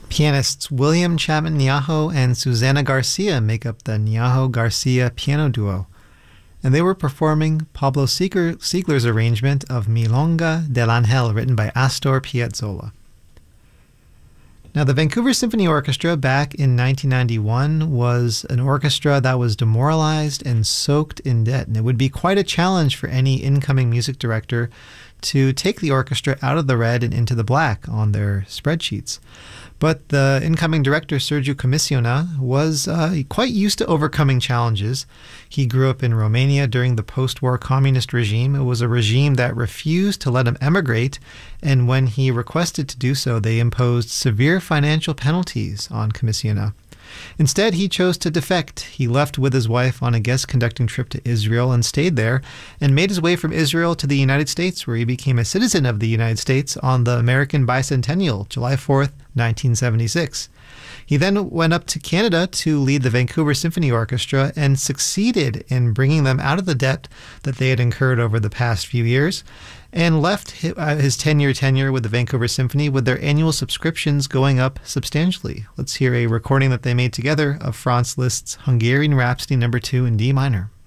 Pianists William Chapman Niajo and Susana Garcia make up the Niajo-Garcia piano duo, and they were performing Pablo Siegler's arrangement of Milonga del Ángel, written by Astor Piazzolla. Now, the Vancouver Symphony Orchestra back in 1991 was an orchestra that was demoralized and soaked in debt, and it would be quite a challenge for any incoming music director to take the orchestra out of the red and into the black on their spreadsheets. But the incoming director, Sergiu Comissiona, was quite used to overcoming challenges. He grew up in Romania during the post-war communist regime. It was a regime that refused to let him emigrate, and when he requested to do so, they imposed severe financial penalties on Comissiona. Instead, he chose to defect. He left with his wife on a guest conducting trip to Israel and stayed there, and made his way from Israel to the United States, where he became a citizen of the United States on the American Bicentennial, July 4th, 1976. He then went up to Canada to lead the Vancouver Symphony Orchestra and succeeded in bringing them out of the debt that they had incurred over the past few years, and left his 10-year tenure with the Vancouver Symphony with their annual subscriptions going up substantially. Let's hear a recording that they made together of Franz Liszt's Hungarian Rhapsody No. 2 in D minor.